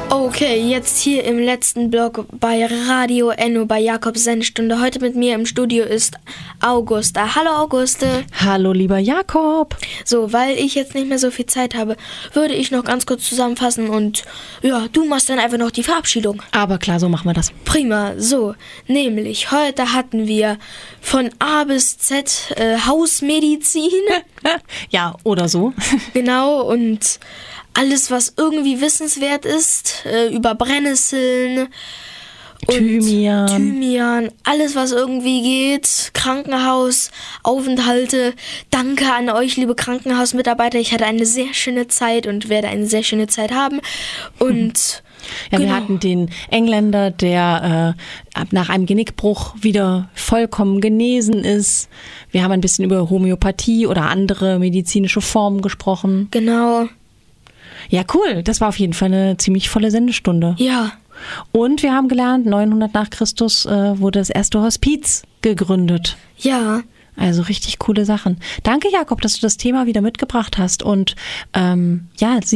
Okay, jetzt hier im letzten Blog bei Radio Enno bei Jakobs Sendestunde. Heute mit mir im Studio ist Augusta. Hallo Auguste. Hallo lieber Jakob. So, weil ich jetzt nicht mehr so viel Zeit habe, würde ich noch ganz kurz zusammenfassen und ja, du machst dann einfach noch die Verabschiedung. Aber klar, so machen wir das. Prima, so, nämlich heute hatten wir von A bis Z Hausmedizin. Ja, oder so. Genau, und alles, was irgendwie wissenswert ist, über Brennnesseln und Thymian, alles, was irgendwie geht, Krankenhausaufenthalte. Danke an euch, liebe Krankenhausmitarbeiter. Ich hatte eine sehr schöne Zeit und werde eine sehr schöne Zeit haben. Und ja, wir hatten den Engländer, der nach einem Genickbruch wieder vollkommen genesen ist. Wir haben ein bisschen über Homöopathie oder andere medizinische Formen gesprochen. Genau. Ja, cool. Das war auf jeden Fall eine ziemlich volle Sendestunde. Ja. Und wir haben gelernt, 900 nach Christus wurde das erste Hospiz gegründet. Ja. Also richtig coole Sachen. Danke, Jakob, dass du das Thema wieder mitgebracht hast. Und ja,